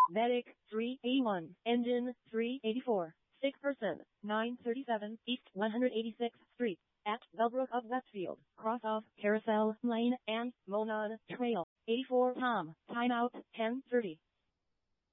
Medic 381, engine 384, sick person 937 East 186th Street, at Bellbrook of Westfield, cross off Carousel Lane and Monon Trail. 84 Tom, timeout 10:30.